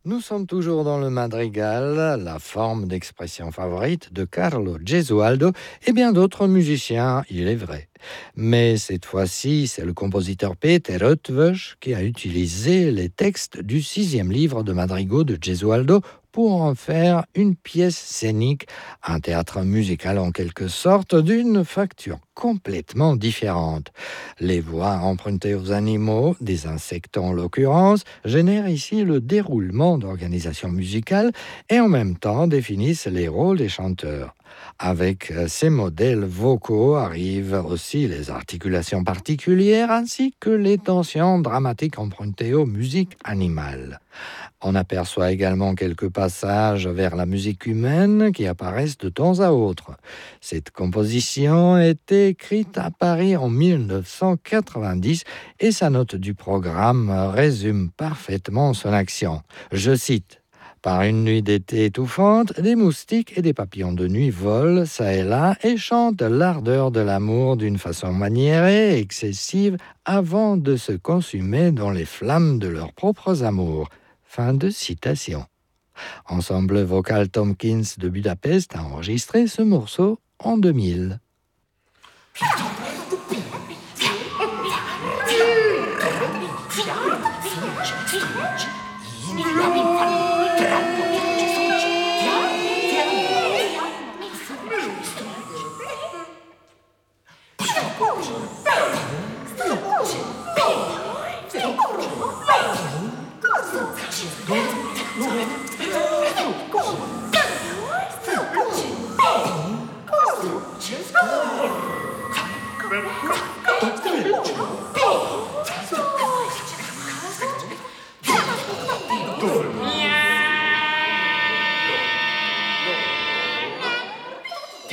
Nous sommes toujours dans le madrigal, la forme d'expression favorite de Carlo Gesualdo et bien d'autres musiciens, il est vrai. Mais cette fois-ci, c'est le compositeur Peter Eötvös qui a utilisé les textes du 6e livre de madrigaux de Gesualdo pour en faire une pièce scénique, un théâtre musical en quelque sorte, d'une facture complètement différente. Les voix empruntées aux animaux, des insectes en l'occurrence, génèrent ici le déroulement d'organisations musicales et en même temps définissent les rôles des chanteurs. Avec ces modèles vocaux arrivent aussi les articulations particulières ainsi que les tensions dramatiques empruntées aux musiques animales. On aperçoit également quelques passages vers la musique humaine qui apparaissent de temps à autre. Cette composition est écrite à Paris en 1990 et sa note du programme résume parfaitement son action. Je cite: par une nuit d'été étouffante, des moustiques et des papillons de nuit volent çà et là et chantent l'ardeur de l'amour d'une façon maniérée et excessive avant de se consumer dans les flammes de leurs propres amours. Fin de citation. Ensemble vocal Tompkins de Budapest a enregistré ce morceau en 2000.